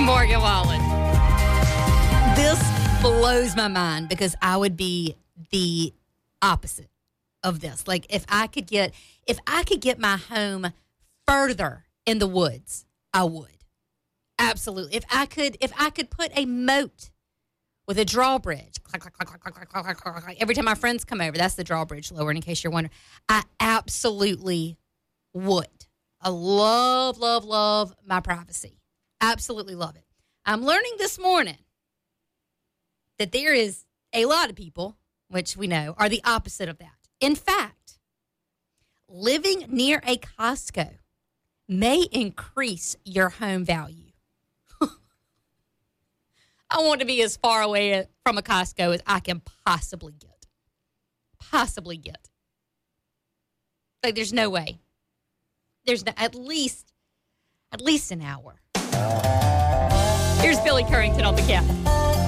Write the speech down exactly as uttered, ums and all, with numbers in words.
Morgan Wallen. This blows my mind because I would be the opposite of this. Like if I could get if I could get my home further in the woods, I would. Absolutely. If I could if I could put a moat with a drawbridge, clack, clack, clack, clack, clack, clack, clack, clack, every time my friends come over, that's the drawbridge lower, in case you're wondering. I absolutely would. I love, love, love my privacy. Absolutely love it. I'm learning this morning that there is a lot of people, which we know, are the opposite of that. In fact, living near a Costco may increase your home value. I want to be as far away from a Costco as I can possibly get. Possibly get. Like, there's no way. There's no, at least, at least an hour. Here's Billy Currington on the Cat.